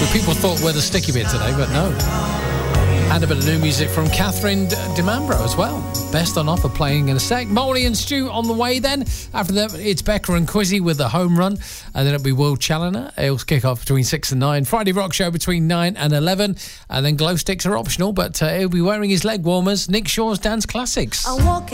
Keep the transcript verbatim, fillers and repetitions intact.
People thought we're the sticky bit today, but no. And a bit of new music from Catherine DeMambro as well. Best on offer playing in a sec. Molly and Stu on the way then. After that, it's Becca and Quizzy with the home run. And then it'll be World Challenger. It'll kick off between six and nine. Friday Rock Show between nine and eleven. And then glow sticks are optional, but uh, he'll be wearing his leg warmers. Nick Shaw's Dance Classics. I walk